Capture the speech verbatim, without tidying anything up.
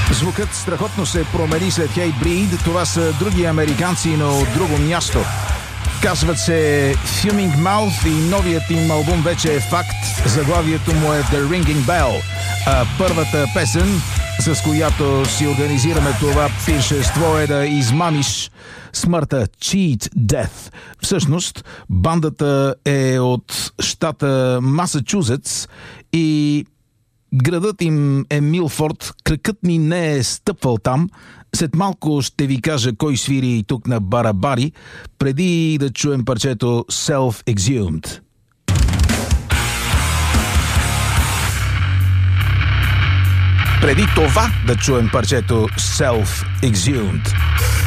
Звукът страхотно се промени след Hey Breed. Това са други американци, но от друго място. Казват се Fuming Mouth и новият им албум вече е факт. Заглавието му е The Ringing Bell. А първата песен, с която си организираме това пиршество, е да измамиш смъртта, Cheat Death. Всъщност, бандата е от щата Масачузетс и градът им е Милфорд. Кракът ми не е стъпвал там. След малко ще ви кажа кой свири тук на барабари, преди да чуем парчето Self-Exhumed. Преди това да чуем парчето Self-Exhumed.